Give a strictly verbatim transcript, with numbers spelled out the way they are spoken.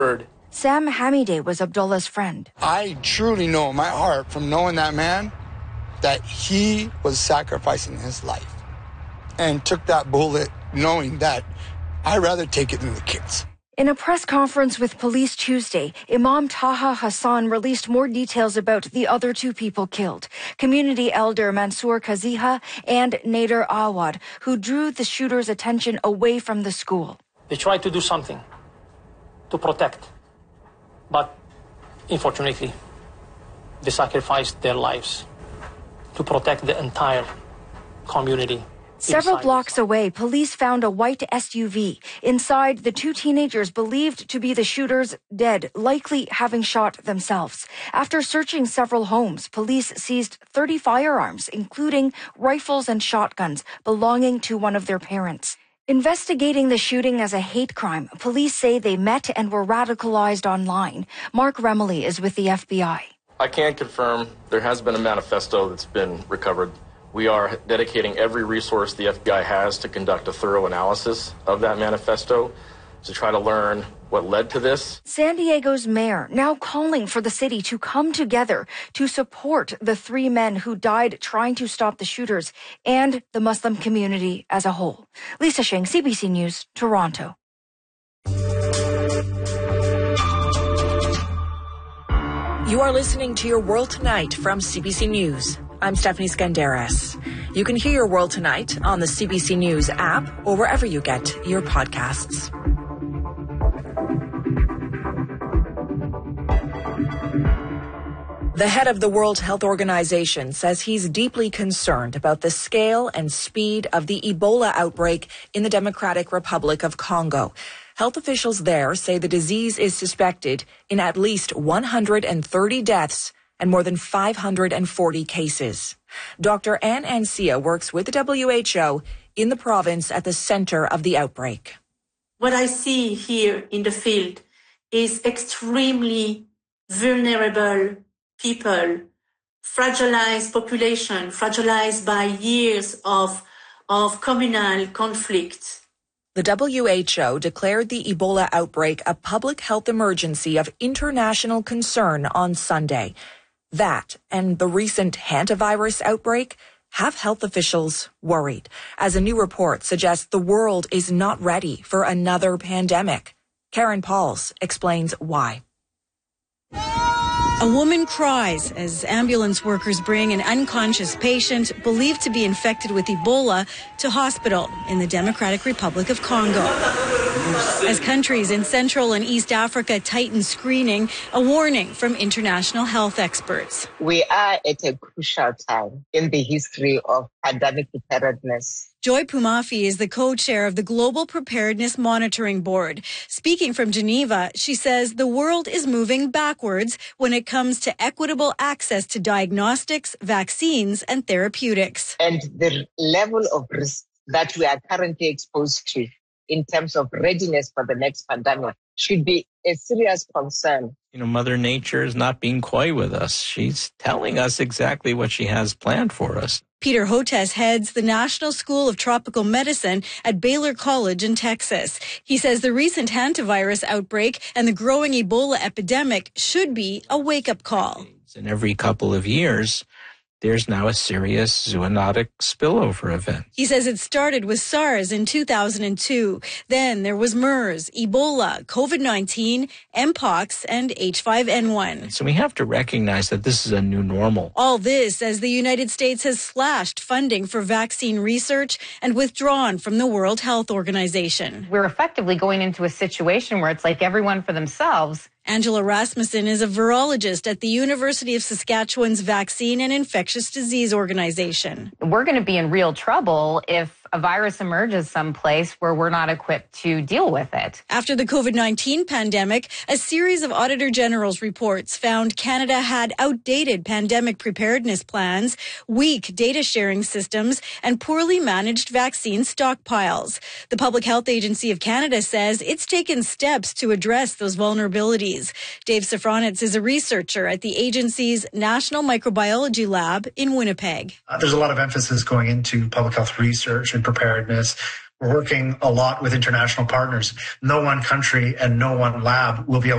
Sam Hamideh was Abdullah's friend. I truly know in my heart from knowing that man that he was sacrificing his life and took that bullet knowing that I'd rather take it than the kids. In a press conference with police Tuesday, Imam Taha Hassan released more details about the other two people killed, community elder Mansour Kaziha and Nader Awad, who drew the shooter's attention away from the school. They tried to do something to protect, but unfortunately, they sacrificed their lives to protect the entire community. Several blocks away, police found a white S U V. Inside, the two teenagers believed to be the shooters dead, likely having shot themselves. After searching several homes, police seized thirty firearms, including rifles and shotguns belonging to one of their parents. Investigating the shooting as a hate crime, police say they met and were radicalized online. Mark Remley is with the F B I. I can confirm there has been a manifesto that's been recovered. We are dedicating every resource the F B I has to conduct a thorough analysis of that manifesto to try to learn what led to this. San Diego's mayor now calling for the city to come together to support the three men who died trying to stop the shooters and the Muslim community as a whole. Lisa Shing, C B C News, Toronto. You are listening to Your World Tonight from C B C News. I'm Stephanie Skandaris. You can hear Your World Tonight on the C B C News app or wherever you get your podcasts. The head of the World Health Organization says he's deeply concerned about the scale and speed of the Ebola outbreak in the Democratic Republic of Congo. Health officials there say the disease is suspected in at least one hundred thirty deaths and more than five hundred forty cases. Doctor Anne Ancia works with the W H O in the province at the center of the outbreak. What I see here in the field is extremely vulnerable people, fragilized population, fragilized by years of, of communal conflict. The W H O declared the Ebola outbreak a public health emergency of international concern on Sunday. That and the recent hantavirus outbreak have health officials worried, as a new report suggests the world is not ready for another pandemic. Karen Pauls explains why. A woman cries as ambulance workers bring an unconscious patient believed to be infected with Ebola to hospital in the Democratic Republic of Congo. As countries in Central and East Africa tighten screening, a warning from international health experts. We are at a crucial time in the history of pandemic preparedness. Joy Pumafi is the co-chair of the Global Preparedness Monitoring Board. Speaking from Geneva, she says the world is moving backwards when it comes to equitable access to diagnostics, vaccines, and therapeutics. And the level of risk that we are currently exposed to in terms of readiness for the next pandemic should be a serious concern. You know, Mother Nature is not being coy with us. She's telling us exactly what she has planned for us. Peter Hotez heads the National School of Tropical Medicine at Baylor College in Texas. He says the recent hantavirus outbreak and the growing Ebola epidemic should be a wake-up call. And every couple of years, there's now a serious zoonotic spillover event. He says it started with SARS in two thousand two. Then there was MERS, Ebola, COVID nineteen, Mpox, and H five N one. So we have to recognize that this is a new normal. All this as the United States has slashed funding for vaccine research and withdrawn from the World Health Organization. We're effectively going into a situation where it's like everyone for themselves. Angela Rasmussen is a virologist at the University of Saskatchewan's Vaccine and Infectious Disease Organization. We're going to be in real trouble if a virus emerges someplace where we're not equipped to deal with it. After the COVID nineteen pandemic, a series of Auditor General's reports found Canada had outdated pandemic preparedness plans, weak data sharing systems, and poorly managed vaccine stockpiles. The Public Health Agency of Canada says it's taken steps to address those vulnerabilities. Dave Safranitz is a researcher at the agency's National Microbiology Lab in Winnipeg. Uh, there's a lot of emphasis going into public health research and preparedness. We're working a lot with international partners. No one country and no one lab will be able